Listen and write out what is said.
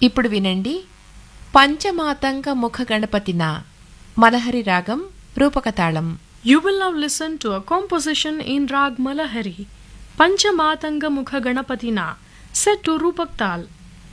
ఇప్పుడు వినండి పంచమాతంగ ముఖ గణపతిన మలహరి రాగం రూపకతాళం. You will now listen to a composition in Rag Malahari, Panchamatanga Mukha Ganapatina, set to Rupak Tal.